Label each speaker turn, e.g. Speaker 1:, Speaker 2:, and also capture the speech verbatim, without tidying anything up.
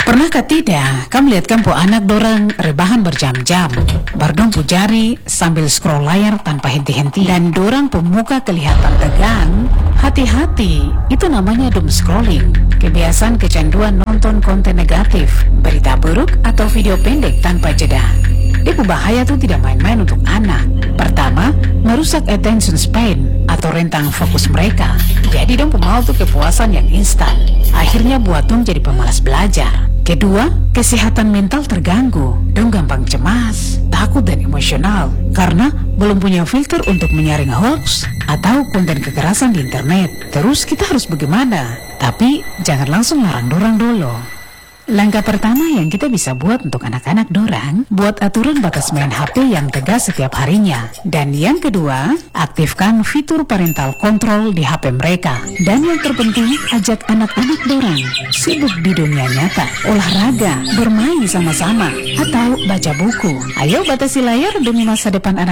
Speaker 1: Pernahkah tidak kamu lihat kan po anak dorang rebahan berjam-jam, bardong pu jari sambil scroll layar tanpa henti-henti, dan dorang pemuka kelihatan tegang? Hati-hati, itu namanya doom scrolling, kebiasaan kecanduan nonton konten negatif, berita buruk atau video pendek tanpa jeda. Dia bahaya tuh tidak main-main untuk anak. Pertama, merusak attention span atau rentang fokus mereka. Jadi dong mau tuh kepuasan yang instan. Akhirnya buat dong jadi pemalas belajar. Kedua, kesehatan mental terganggu. Dong gampang cemas, takut dan emosional karena belum punya filter untuk menyaring hoax atau konten kekerasan di internet. Terus kita harus bagaimana? Tapi jangan langsung larang dorang dulu. Langkah pertama yang kita bisa buat untuk anak-anak dorang, buat aturan batas main H P yang tegas setiap harinya. Dan yang kedua, aktifkan fitur parental control di H P mereka. Dan yang terpenting, ajak anak-anak dorang sibuk di dunia nyata, olahraga, bermain sama-sama, atau baca buku. Ayo batasi layar demi masa depan anak.